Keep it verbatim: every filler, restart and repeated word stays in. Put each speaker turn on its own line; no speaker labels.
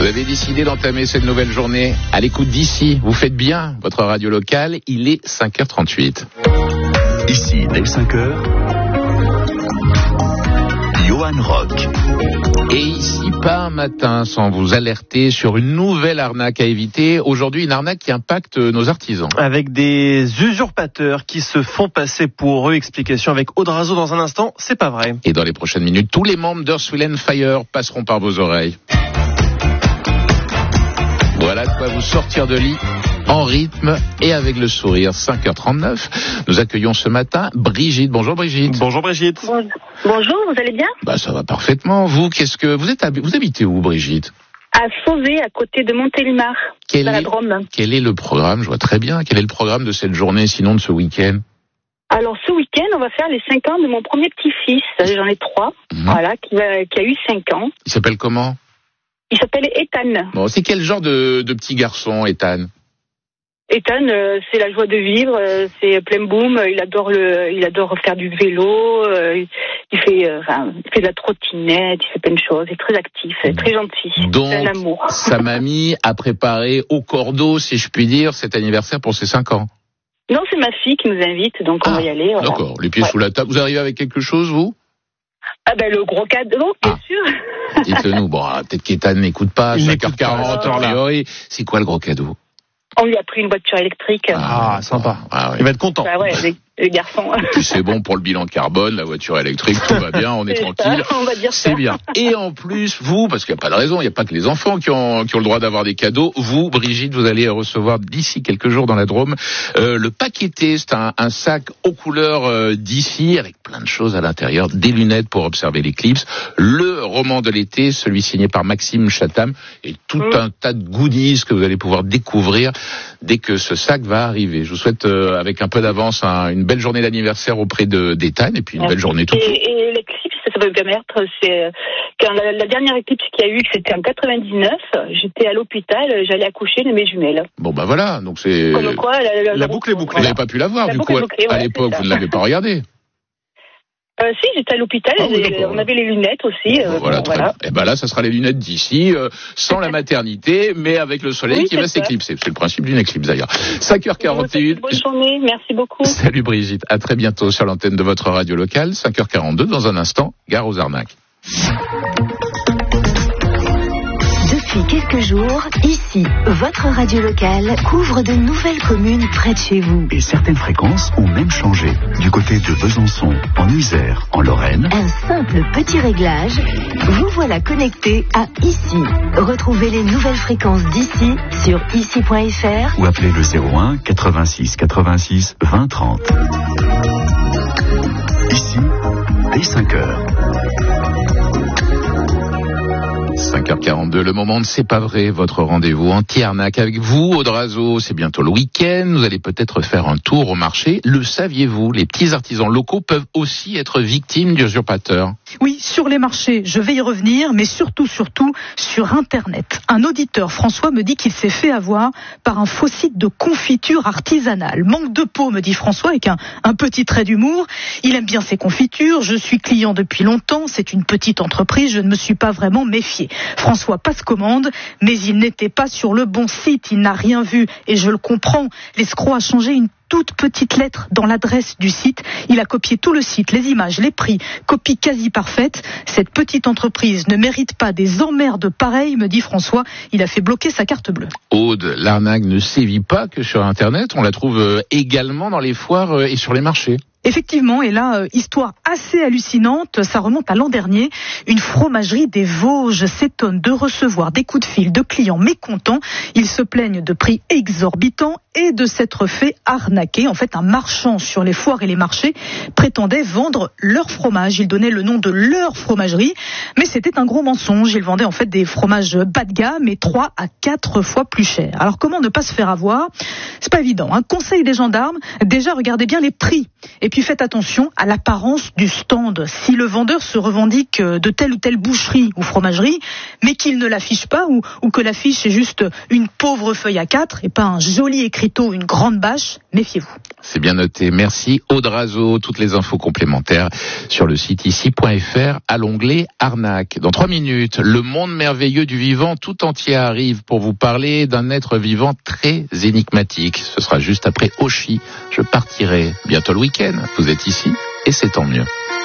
Vous avez décidé d'entamer cette nouvelle journée à l'écoute d'ici. Vous faites bien votre radio locale. Il est cinq heures trente-huit.
Ici, dès cinq heures, Johan Rock.
Et ici, pas un matin sans vous alerter sur une nouvelle arnaque à éviter. Aujourd'hui, une arnaque qui impacte nos artisans.
Avec des usurpateurs qui se font passer pour eux. Explication avec Aude Razo dans un instant, c'est pas vrai.
Et dans les prochaines minutes, tous les membres d'Earth, Wind and Fire passeront par vos oreilles. Voilà de quoi vous sortir de lit en rythme et avec le sourire. cinq heures trente-neuf. Nous accueillons ce matin Brigitte. Bonjour Brigitte.
Bonjour Brigitte.
Bon, bonjour, vous allez bien?
Bah ça va parfaitement. Vous, qu'est-ce que vous êtes vous habitez où Brigitte?
À Sauvé, à côté de Montélimar,
quel
dans
est,
la Drôme.
Quel est le programme? Je vois très bien. Quel est le programme de cette journée, sinon de ce week-end?
Alors ce week-end, on va faire les cinq ans de mon premier petit-fils. J'en ai trois. Mmh. Voilà, qui, va, qui a eu cinq ans.
Il s'appelle comment?
Il s'appelle Ethan.
Bon, c'est quel genre de, de petit garçon, Ethan?
Ethan, euh, c'est la joie de vivre, euh, c'est plein boom. Il adore le, il adore faire du vélo. Euh, il fait, euh, enfin, il fait de la trottinette, il fait plein de choses. Il est très actif, il est très gentil.
Donc,
c'est un amour.
Sa mamie a préparé au cordeau, si je puis dire, cet anniversaire pour ses cinq ans.
Non, c'est ma fille qui nous invite, donc ah, on va y aller. Voilà.
D'accord. Les pieds ouais. sous la table. Vous arrivez avec quelque chose, vous?
Ah ben le gros cadeau, bien ah. sûr.
Dites-le-nous. Bon, peut-être qu'Ethan n'écoute pas. cinq heures quarante, a priori. C'est quoi le gros cadeau?
On lui a pris une voiture électrique.
Ah, sympa.
Ah, ouais.
Il va être content.
Bah ouais, les, les garçons.
Puis c'est bon pour le bilan carbone, la voiture électrique, tout va bien, on est, est tranquille.
Ça, on va dire
c'est
ça.
bien. Et en plus, vous, parce qu'il n'y a pas de raison, il n'y a pas que les enfants qui ont, qui ont le droit d'avoir des cadeaux. Vous, Brigitte, vous allez recevoir d'ici quelques jours dans la Drôme euh, le Paqueté. C'est un, un sac aux couleurs euh, d'ici, avec plein de choses à l'intérieur, des lunettes pour observer l'éclipse, le roman de l'été, celui signé par Maxime Chatham, et tout mmh. un tas de goodies que vous allez pouvoir découvrir dès que ce sac va arriver. Je vous souhaite euh, avec un peu d'avance un, une belle journée d'anniversaire auprès de d'Ethan et puis une Merci. belle journée tout.
Et, et l'éclipse, ça va me permettre, c'est quand la, la dernière éclipse qu'il y a eu, c'était en quatre-vingt-dix-neuf, j'étais à l'hôpital, j'allais accoucher de mes jumelles.
Bon ben voilà, donc c'est
comme quoi la, la,
la boucle est bouclée.
Vous n'avez pas pu la voir
la
du coup
bouclée,
à, à
ouais,
l'époque, vous ne l'avez pas regardé.
Euh, si, j'étais à l'hôpital, ah, oui, et, on avait les lunettes aussi.
Euh, voilà, bon, voilà. Et ben là, ça sera les lunettes d'ici, euh, sans la maternité, mais avec le soleil oui, qui va s'éclipser. C'est le principe d'une éclipse d'ailleurs. cinq heures quarante et une.
Bonne journée, merci beaucoup.
Salut Brigitte, à très bientôt sur l'antenne de votre radio locale. cinq heures quarante-deux, dans un instant, gare aux arnaques.
Depuis quelques jours, ici, votre radio locale couvre de nouvelles communes près de chez vous.
Et certaines fréquences ont même changé. Du côté de Besançon, en Isère, en Lorraine.
Un simple petit réglage, vous voilà connecté à Ici. Retrouvez les nouvelles fréquences d'ici sur ici point f r
ou appelez le zéro un quatre-vingt-six quatre-vingt-six vingt trente. Ici, dès cinq heures.
cinq heures quarante-deux, le moment de C'est pas vrai, votre rendez-vous anti-arnaque avec vous, Aude Razo. C'est bientôt le week-end, vous allez peut-être faire un tour au marché. Le saviez-vous, les petits artisans locaux peuvent aussi être victimes d'usurpateurs.
Oui, sur les marchés, je vais y revenir, mais surtout, surtout, sur Internet. Un auditeur, François, me dit qu'il s'est fait avoir par un faux site de confiture artisanale. Manque de peau, me dit François, avec un, un petit trait d'humour. Il aime bien ses confitures, je suis client depuis longtemps, c'est une petite entreprise, je ne me suis pas vraiment méfié. François passe commande, mais il n'était pas sur le bon site, il n'a rien vu, et je le comprends. L'escroc a changé une toute petite lettre dans l'adresse du site. Il a copié tout le site, les images, les prix, copie quasi parfaite. Cette petite entreprise ne mérite pas des emmerdes pareilles, me dit François. Il a fait bloquer sa carte bleue.
Aude, l'arnaque ne sévit pas que sur Internet, on la trouve également dans les foires et sur les marchés.
Effectivement, et là, euh, histoire assez hallucinante, ça remonte à l'an dernier. Une fromagerie des Vosges s'étonne de recevoir des coups de fil de clients mécontents. Ils se plaignent de prix exorbitants et de s'être fait arnaquer. En fait, un marchand sur les foires et les marchés prétendait vendre leur fromage. Il donnait le nom de leur fromagerie, mais c'était un gros mensonge. Il vendait en fait des fromages bas de gamme et trois à quatre fois plus chers. Alors comment ne pas se faire avoir ? C'est pas évident. Un conseil des gendarmes, déjà regardez bien les prix. Et puis puis faites attention à l'apparence du stand. Si le vendeur se revendique de telle ou telle boucherie ou fromagerie, mais qu'il ne l'affiche pas, ou, ou que l'affiche est juste une pauvre feuille A quatre et pas un joli écriteau, une grande bâche, méfiez-vous.
C'est bien noté. Merci Aude Razeau. Toutes les infos complémentaires sur le site ici point f r à l'onglet arnaque. Dans trois minutes, le monde merveilleux du vivant tout entier arrive pour vous parler d'un être vivant très énigmatique. Ce sera juste après Oshi. Je partirai bientôt le week-end. Vous êtes ici et c'est tant mieux.